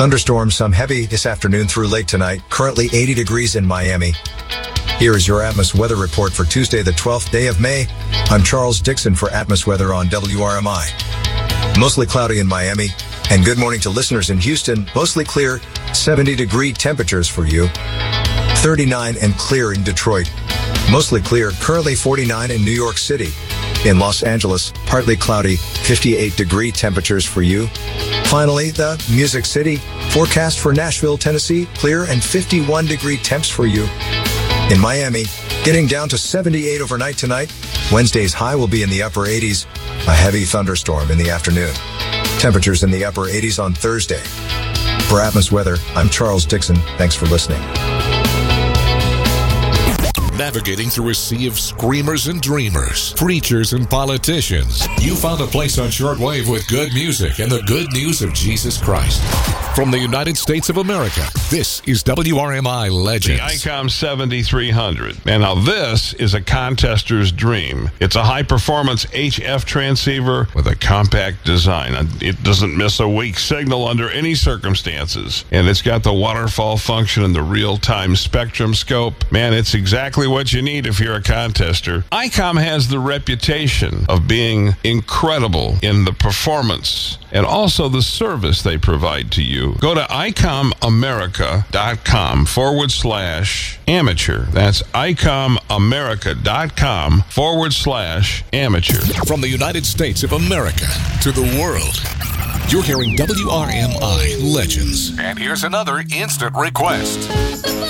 Thunderstorms, some heavy this afternoon through late tonight. Currently 80 degrees in Miami. Here is your Atmos weather report for Tuesday, the 12th day of May. I'm Charles Dixon for Atmos Weather on WRMI. Mostly cloudy in Miami. And good morning to listeners in Houston. Mostly clear, 70-degree temperatures for you. 39 and clear in Detroit. Mostly clear, currently 49 in New York City. In Los Angeles, partly cloudy, 58-degree temperatures for you. Finally, the Music City, forecast for Nashville, Tennessee, clear and 51-degree temps for you. In Miami, getting down to 78 overnight tonight. Wednesday's high will be in the upper 80s. A heavy thunderstorm in the afternoon. Temperatures in the upper 80s on Thursday. For Atmos Weather, I'm Charles Dixon. Thanks for listening. Navigating through a sea of screamers and dreamers, preachers and politicians, you found a place on shortwave with good music and the good news of Jesus Christ. From the United States of America, this is WRMI Legends. The ICOM 7300. And now this is a contester's dream. It's a high-performance HF transceiver with a compact design. It doesn't miss a weak signal under any circumstances. And it's got the waterfall function and the real-time spectrum scope. Man, it's exactly what you need if you're a contester. ICOM has the reputation of being incredible in the performance and also the service they provide to you. Go to icomamerica.com/amateur. That's icomamerica.com/amateur. From the United States of America to the world, you're hearing WRMI Legends. And here's another instant request.